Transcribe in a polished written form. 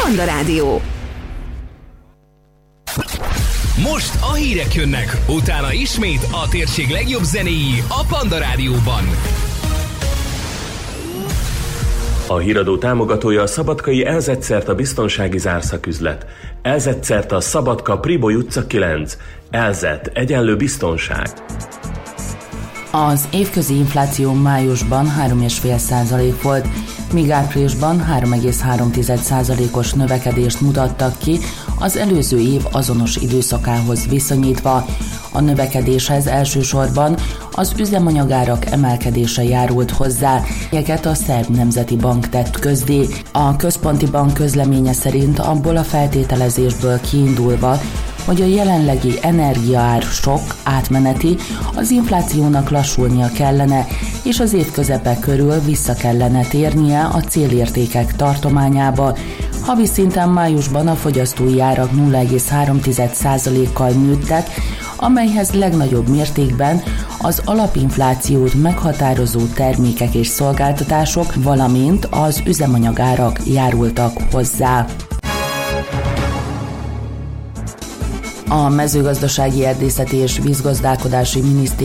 Panda Rádió. Most a hírek jönnek, utána ismét a térség legjobb zenéi a Panda Rádióban. A híradó támogatója a szabadkai Elzett-Szerta biztonsági zárszaküzlet. Elzett-Szerta Szabadka Priboly utca 9. Elzett egyenlő biztonság. Az évközi infláció májusban 3,5% volt, míg áprilisban 3,3%-os növekedést mutattak ki az előző év azonos időszakához viszonyítva. A növekedéshez elsősorban az üzemanyagárak emelkedése járult hozzá, jegyeket a Szerb Nemzeti Bank tett közzé. A központi bank közleménye szerint abból a feltételezésből kiindulva, hogy a jelenlegi energiaár sok átmeneti, az inflációnak lassulnia kellene, és az év közepe körül vissza kellene térnie a célértékek tartományába. Havi szinten májusban a fogyasztói árak 0,3%-kal nőttek, amelyhez legnagyobb mértékben az alapinflációt meghatározó termékek és szolgáltatások, valamint az üzemanyagárak járultak hozzá. A Mezőgazdasági, Erdészeti és Vízgazdálkodási Minisztérium